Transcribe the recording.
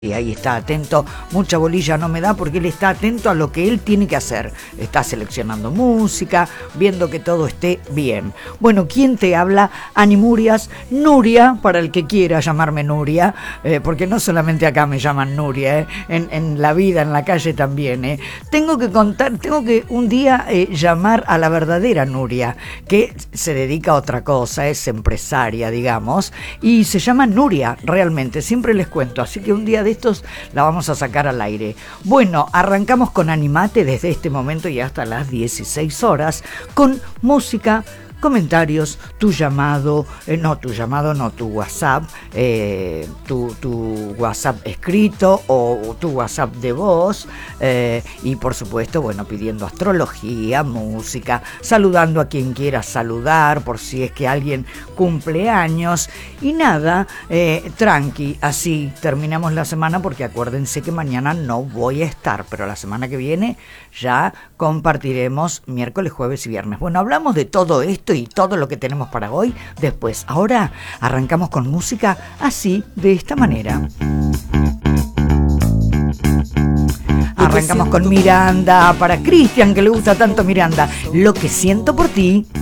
Y ahí está atento, mucha bolilla no me da porque él está atento a lo que él tiene que hacer. Está seleccionando música, viendo que todo esté bien. Bueno, ¿quién te habla? Ani Murias, Nuria, para el que quiera llamarme Nuria, porque no solamente acá me llaman Nuria, en la vida, en la calle también. Tengo que un día llamar a la verdadera Nuria, que se dedica a otra cosa, es empresaria, digamos, y se llama Nuria, realmente, siempre les cuento, así que un día de estos la vamos a sacar al aire. Bueno, arrancamos con Animate desde este momento y hasta las 16 horas con música, comentarios, tu WhatsApp, tu WhatsApp escrito o tu WhatsApp de voz, y por supuesto, bueno, pidiendo astrología, música, saludando a quien quiera saludar, por si es que alguien cumple años, y nada, tranqui, así terminamos la semana, porque acuérdense que mañana no voy a estar, pero la semana que viene ya compartiremos miércoles, jueves y viernes. Bueno, hablamos de todo esto y todo lo que tenemos para hoy después. Ahora arrancamos con música así, de esta manera. Arrancamos con Miranda, para Cristian, que le gusta tanto Miranda. Lo que siento por ti.